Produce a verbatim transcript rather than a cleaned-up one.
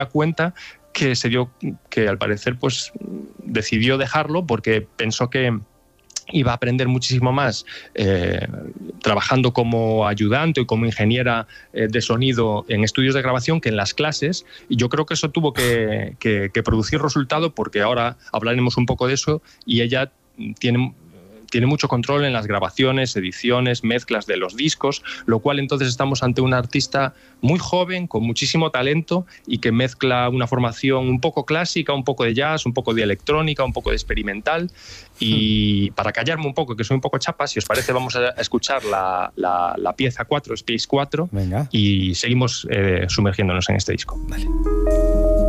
cuenta que se dio, que al parecer pues decidió dejarlo porque pensó que iba a aprender muchísimo más eh, trabajando como ayudante y como ingeniera eh, de sonido en estudios de grabación que en las clases, y yo creo que eso tuvo que, que, que producir resultado, porque ahora hablaremos un poco de eso, y ella tiene... tiene mucho control en las grabaciones, ediciones, mezclas de los discos, lo cual entonces estamos ante una artista muy joven, con muchísimo talento y que mezcla una formación un poco clásica, un poco de jazz, un poco de electrónica, un poco de experimental. Y hmm. para callarme un poco, que soy un poco chapa, si os parece vamos a escuchar la, la, la pieza cuatro, Space cuatro. Venga. Y seguimos eh, sumergiéndonos en este disco. Vale.